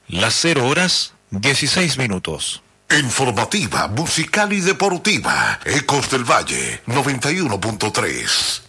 Las 0 horas, 16 minutos. Informativa, musical y deportiva. Ecos del Valle, 91.3.